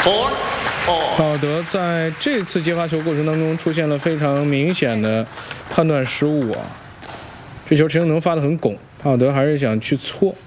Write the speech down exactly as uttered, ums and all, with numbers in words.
帕沃德在这次接发球过程当中出现了非常明显的判断失误啊，这球陈兴能发得很拱，帕沃德还是想去搓。